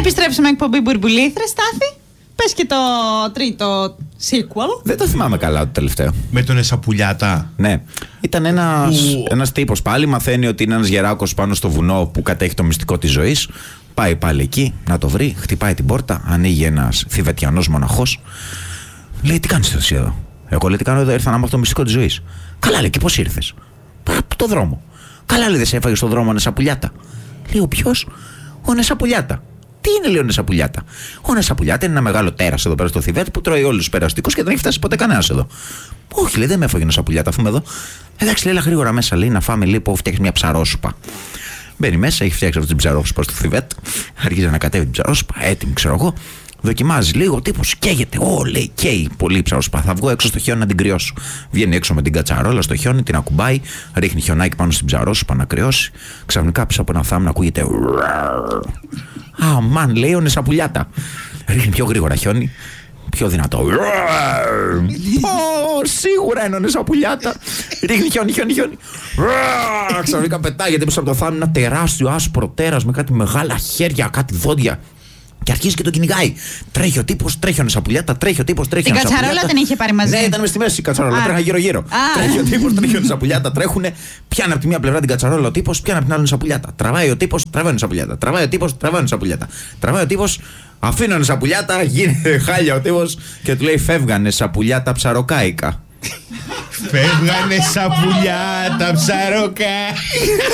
Επιστρέψαμε εκπομπή Μπουρμπουλήθρες, Στάθη. Πες και το τρίτο sequel. Δεν το θυμάμαι καλά το τελευταίο. Με τον Εσαπουλιάτα. Ναι. Ήταν ένας τύπος πάλι, μαθαίνει ότι είναι ένας γεράκος πάνω στο βουνό που κατέχει το μυστικό της ζωής. Πάει πάλι εκεί να το βρει, χτυπάει την πόρτα, ανοίγει ένας Θιβετιανός μοναχός. Λέει, τι κάνεις εσύ εδώ? Εγώ, λέει, τι κάνω εδώ? Ήρθα να μάθω το μυστικό της ζωής. Καλά, λέει, και πώς ήρθες? Από το δρόμο. Καλά, λέει, δεν σε έφαγε στον δρόμο ο Νεσαπουλιάτα? Λέει, ο ποιος? Ο Νεσαπουλιάτα. Τι είναι, λέει, ο Νεσαπουλιάτα? Ο Νεσαπουλιάτα είναι ένα μεγάλο τέρας εδώ πέρα στο Θιβέτ που τρώει όλους τους περαστικούς και δεν έχει φτάσει ποτέ κανένας εδώ. Όχι, λέει, δεν με έφαγε ο Νεσαπουλιάτα, αφού είμαι εδώ. Εντάξει, λέει, γρήγορα μέσα, λέει, να φάμε, λέει, που φτιάξει μια ψαρόσουπα. Μπαίνει μέσα, έχει φτιάξει αυτή την ψαρόσουπα στο Θιβέτ. Αρχίζει να κατέβει την ψαρόσουπα, έτοιμη, ξέρω εγώ. Δοκιμάζει λίγο, ο τύπος καίγεται. Λέει, καίει πολύ ψαρόσουπα. Θα βγω έξω στο χιόνι να την κρυώσω. Βγαίνει έξω με την κατσαρόλα στο χιόνι, την ακουμπάει, ρίχνει χιονάκι πάνω στην ψαρόσουπα να κρυώσει. Ξαφνικά πίσω από ένα θάμνο ακούγεται. Αμάν, λέει, ο Νεσαπουλιάτα. Ρίχνει πιο γρήγορα χιόνι, πιο δυνατό. Σίγουρα είναι ο Νεσαπουλιάτα. Ρίχνει χιόνι. Ξαφνικά πετάγεται πίσω από το θάμνο ένα τεράστιο άσπρο τέρας με κάτι μεγάλα χέρια, κάτι δόντια. Και αρχίζει και το κυνηγάει. Τρέχει ο τύπος, τρέχει ο Νεσαπουλιάτα, τρέχει ο τύπος, τρέχει ο Νεσαπουλιάτα. Την κατσαρόλα την είχε πάρει μαζί. Ναι, ήταν μες στη μέση η κατσαρόλα, τρέχει γύρω-γύρω. Τρέχει ο τύπος, τρέχει ο Νεσαπουλιάτα, τρέχουνε. Πιάνει από τη μία πλευρά την κατσαρόλα ο τύπος, πιάνει από την άλλη Νεσαπουλιάτα. Τραβάει ο τύπος, τραβάει ο Νεσαπουλιάτα. Τραβάει ο τύπος, τραβάει ο Νεσαπουλιάτα. Τραβάει ο τύπος, αφήνει ο Νεσαπουλιάτα, γίνεται χάλια ο τύπος και του λέει, φεύγανε σαπουλιάτα ψαροκάικα. Φεύγανε σαπουλιάτα ψαροκάικα.